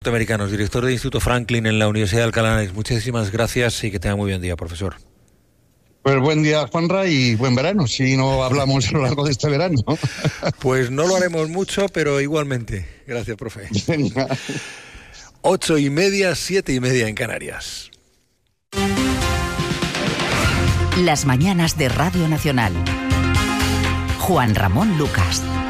Norteamericanos, director del Instituto Franklin en la Universidad de Alcalá de Henares. Muchísimas gracias y que tenga muy buen día, profesor. Pues buen día, Juanra, y buen verano, si no hablamos a lo largo de este verano. Pues no lo haremos mucho, pero igualmente. Gracias, profe. Venga. 8:30, 7:30 en Canarias. Las mañanas de Radio Nacional. Juan Ramón Lucas.